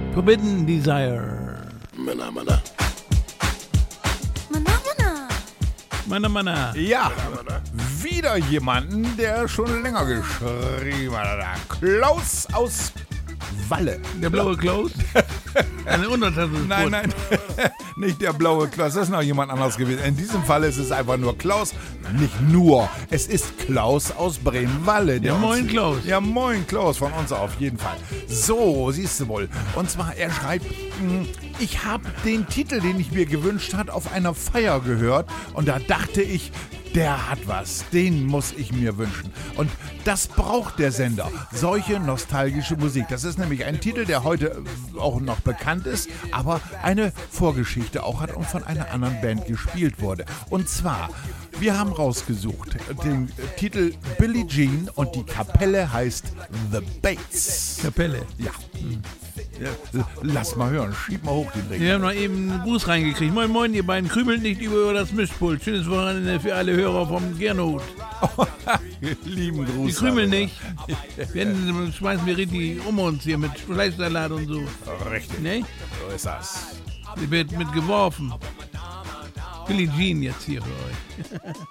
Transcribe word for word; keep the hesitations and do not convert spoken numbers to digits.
Forbidden Desire. Männer, Männer. Mana, mana. Mana, mana. Ja, wieder jemanden, der schon länger geschrieben hat. Klaus aus Walle. Der blaue Klaus? Eine Untertasse. Nein, nein, nicht der blaue Klaus, das ist noch jemand anderes gewesen. In diesem Fall ist es einfach nur Klaus, nicht nur, es ist Klaus aus Bremen-Walle. Ja, moin Klaus. Ja, moin Klaus, von uns auf jeden Fall. So, siehst du wohl. Und zwar, er schreibt, mh, ich habe den Titel, den ich mir gewünscht habe, auf einer Feier gehört und da dachte ich, der hat was, den muss ich mir wünschen. Und das braucht der Sender, solche nostalgische Musik. Das ist nämlich ein Titel, der heute auch noch bekannt ist, aber eine Vorgeschichte auch hat und von einer anderen Band gespielt wurde. Und zwar, wir haben rausgesucht den Titel Billie Jean und die Kapelle heißt The Bates. Kapelle. Ja. Ja, lass mal hören, schieb mal hoch den Ring. Wir haben noch eben einen Gruß reingekriegt. Moin, moin, ihr beiden krümelt nicht über das Mischpult. Schönes Wochenende für alle Hörer vom Gernot. Lieben Gruß. Die krümeln nicht. Wir schmeißen wir richtig um uns hier mit Fleischsalat und so. Richtig. Ne? So ist das. Sie wird mit geworfen. Billie Jean jetzt hier für euch.